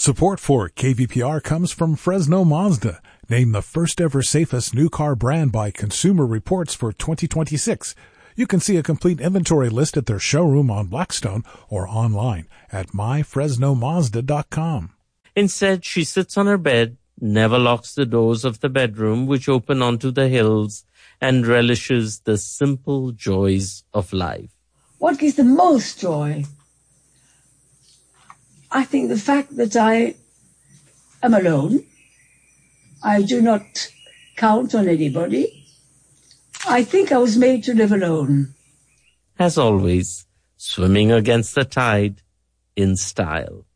Support for KVPR comes from Fresno Mazda, named the first ever safest new car brand by Consumer Reports for 2026. You can see a complete inventory list at their showroom on Blackstone or online at myfresnomazda.com. Instead, she sits on her bed, never locks the doors of the bedroom, which open onto the hills, and relishes the simple joys of life. What gives the most joy? I think the fact that I am alone. I do not count on anybody. I think I was made to live alone. As always, swimming against the tide in style.